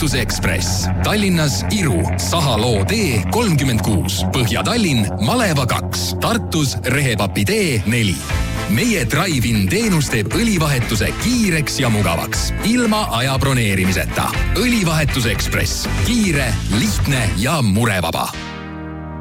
õlivahetuse Ekspress. Tallinnas Iru, Sahaloo tee 36, Põhja-Tallinn, Maleva 2, Tartus Rehepapi tee 4. Meie Drive-in teenus teeb õlivahetuse kiireks ja mugavaks, ilma aja broneerimiseta. Õlivahetuse Ekspress. Kiire, lihtne ja murevaba.